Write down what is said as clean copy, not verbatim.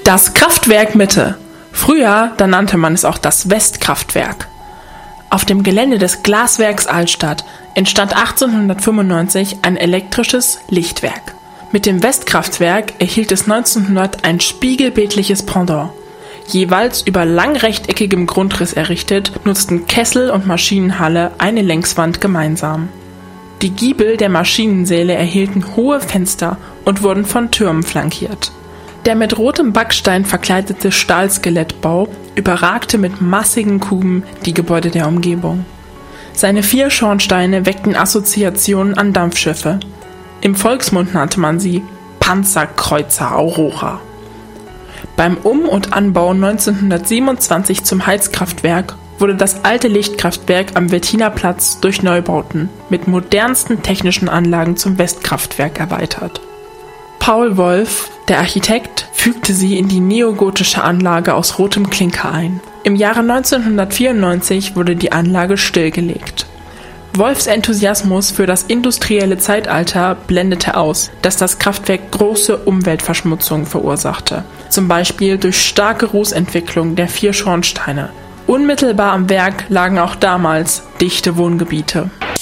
Das Kraftwerk Mitte. Früher, da nannte man es auch das Westkraftwerk. Auf dem Gelände des Glaswerks Altstadt entstand 1895 ein elektrisches Lichtwerk. Mit dem Westkraftwerk erhielt es 1900 ein spiegelbildliches Pendant. Jeweils über langrechteckigem Grundriss errichtet, nutzten Kessel und Maschinenhalle eine Längswand gemeinsam. Die Giebel der Maschinensäle erhielten hohe Fenster und wurden von Türmen flankiert. Der mit rotem Backstein verkleidete Stahlskelettbau überragte mit massigen Kuben die Gebäude der Umgebung. Seine 4 Schornsteine weckten Assoziationen an Dampfschiffe. Im Volksmund nannte man sie Panzerkreuzer Aurora. Beim Um- und Anbau 1927 zum Heizkraftwerk wurde das alte Lichtkraftwerk am Wettiner Platz durch Neubauten mit modernsten technischen Anlagen zum Westkraftwerk erweitert. Paul Wolf, der Architekt, fügte sie in die neogotische Anlage aus rotem Klinker ein. Im Jahre 1994 wurde die Anlage stillgelegt. Wolfs Enthusiasmus für das industrielle Zeitalter blendete aus, dass das Kraftwerk große Umweltverschmutzung verursachte, zum Beispiel durch starke Rußentwicklung der 4 Schornsteine. Unmittelbar am Werk lagen auch damals dichte Wohngebiete.